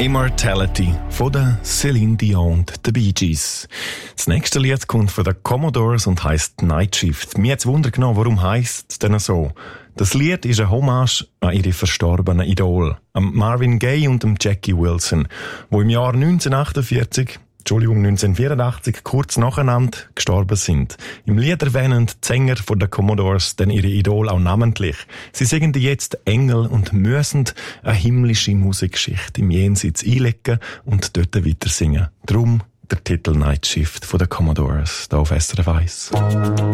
Immortality von der Celine Dion und den Bee Gees. Das nächste Lied kommt von den Commodores und heisst Night Shift. Mir hat's Wunder genommen, warum heisst es denn so? Das Lied ist eine Hommage an ihre verstorbenen Idol, am Marvin Gaye und dem Jackie Wilson, wo im Jahr 1984, kurz nacheinander gestorben sind. Im Lied erwähnen die Sänger von den Commodores dann ihre Idol auch namentlich. Sie singen jetzt Engel und müssen eine himmlische Musikgeschichte im Jenseits einlegen und dort weiter singen. Drum der Titel Night Shift von den Commodores, hier auf SRF 1.